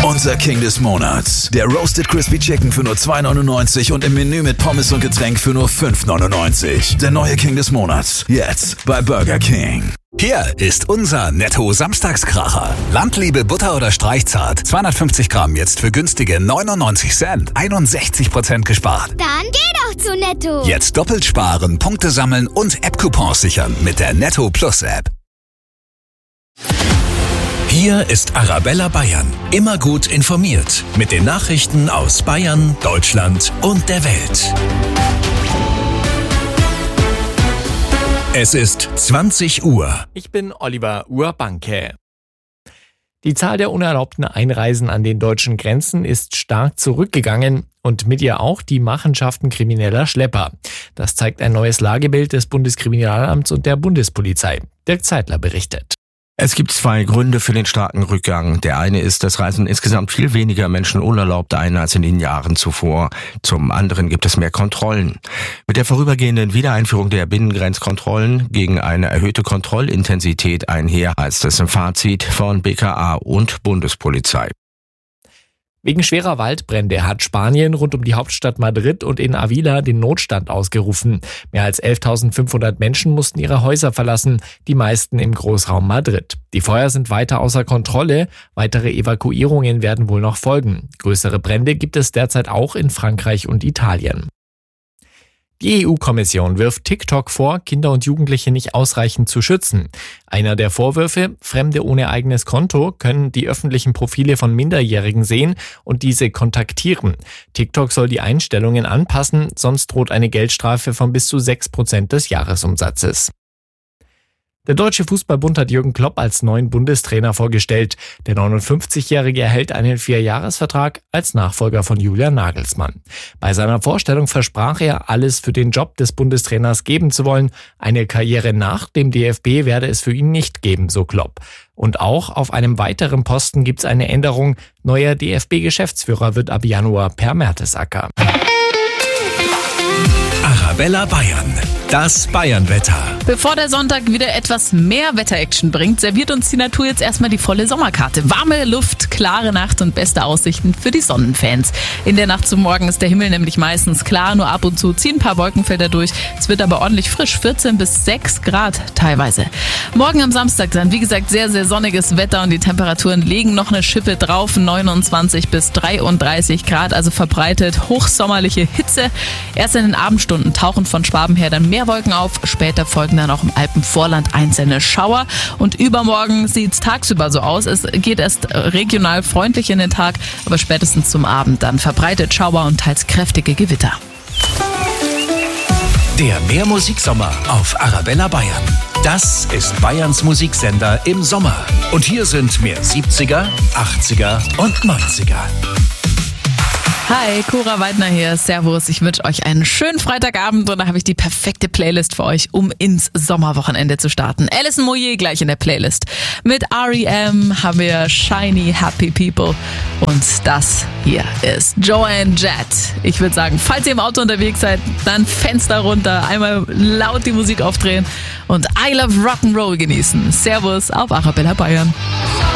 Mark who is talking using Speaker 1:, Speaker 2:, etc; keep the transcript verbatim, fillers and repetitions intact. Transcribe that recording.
Speaker 1: Unser King des Monats. Der Roasted Crispy Chicken für nur zwei neunundneunzig und im Menü mit Pommes und Getränk für nur fünf neunundneunzig. Der neue King des Monats. Jetzt bei Burger King.
Speaker 2: Hier ist unser Netto-Samstagskracher. Landliebe Butter oder Streichzart. zweihundertfünfzig Gramm jetzt für günstige neunundneunzig Cent. einundsechzig Prozent gespart.
Speaker 3: Dann geh doch zu Netto.
Speaker 2: Jetzt doppelt sparen, Punkte sammeln und App-Coupons sichern mit der Netto Plus App. Hier ist Arabella Bayern. Immer gut informiert. Mit den Nachrichten aus Bayern, Deutschland und der Welt. Es ist zwanzig Uhr.
Speaker 4: Ich bin Oliver Urbanke. Die Zahl der unerlaubten Einreisen an den deutschen Grenzen ist stark zurückgegangen und mit ihr auch die Machenschaften krimineller Schlepper. Das zeigt ein neues Lagebild des Bundeskriminalamts und der Bundespolizei. Dirk Zeitler berichtet.
Speaker 5: Es gibt zwei Gründe für den starken Rückgang. Der eine ist, dass reisen insgesamt viel weniger Menschen unerlaubt ein als in den Jahren zuvor. Zum anderen gibt es mehr Kontrollen. Mit der vorübergehenden Wiedereinführung der Binnengrenzkontrollen gegen eine erhöhte Kontrollintensität einher, heißt es im Fazit von B K A und Bundespolizei.
Speaker 4: Wegen schwerer Waldbrände hat Spanien rund um die Hauptstadt Madrid und in Avila den Notstand ausgerufen. Mehr als elftausendfünfhundert Menschen mussten ihre Häuser verlassen, die meisten im Großraum Madrid. Die Feuer sind weiter außer Kontrolle, weitere Evakuierungen werden wohl noch folgen. Größere Brände gibt es derzeit auch in Frankreich und Italien. Die E U-Kommission wirft TikTok vor, Kinder und Jugendliche nicht ausreichend zu schützen. Einer der Vorwürfe: Fremde ohne eigenes Konto können die öffentlichen Profile von Minderjährigen sehen und diese kontaktieren. TikTok soll die Einstellungen anpassen, sonst droht eine Geldstrafe von bis zu sechs Prozent des Jahresumsatzes. Der Deutsche Fußballbund hat Jürgen Klopp als neuen Bundestrainer vorgestellt. Der neunundfünfzigjährige erhält einen Vierjahresvertrag als Nachfolger von Julian Nagelsmann. Bei seiner Vorstellung versprach er, alles für den Job des Bundestrainers geben zu wollen. Eine Karriere nach dem D F B werde es für ihn nicht geben, so Klopp. Und auch auf einem weiteren Posten gibt es eine Änderung. Neuer D F B-Geschäftsführer wird ab Januar Per Mertesacker.
Speaker 2: Arabella Bayern. Das Bayernwetter.
Speaker 6: Bevor der Sonntag wieder etwas mehr Wetter-Action bringt, serviert uns die Natur jetzt erstmal die volle Sommerkarte. Warme Luft, klare Nacht und beste Aussichten für die Sonnenfans. In der Nacht zum Morgen ist der Himmel nämlich meistens klar, nur ab und zu ziehen ein paar Wolkenfelder durch. Es wird aber ordentlich frisch, vierzehn bis sechs Grad teilweise. Morgen am Samstag dann, wie gesagt, sehr, sehr sonniges Wetter und die Temperaturen legen noch eine Schippe drauf. neunundzwanzig bis dreiunddreißig Grad, also verbreitet hochsommerliche Hitze. Erst in den Abendstunden tauchen von Schwaben her dann mehr Wolken auf, später folgen dann auch im Alpenvorland einzelne Schauer und übermorgen sieht es tagsüber so aus. Es geht erst regional freundlich in den Tag, aber spätestens zum Abend dann verbreitet Schauer und teils kräftige Gewitter.
Speaker 2: Der Mehrmusiksommer auf Arabella Bayern. Das ist Bayerns Musiksender im Sommer. Und hier sind mehr siebziger, achtziger und neunziger.
Speaker 6: Hi, Cora Weidner hier. Servus. Ich wünsche euch einen schönen Freitagabend und da habe ich die perfekte Playlist für euch, um ins Sommerwochenende zu starten. Alison Moyet gleich in der Playlist. Mit R E M haben wir Shiny Happy People und das hier ist Joanne Jett. Ich würde sagen, falls ihr im Auto unterwegs seid, dann Fenster runter, einmal laut die Musik aufdrehen und I Love Rock'n'Roll genießen. Servus auf Arabella Bayern.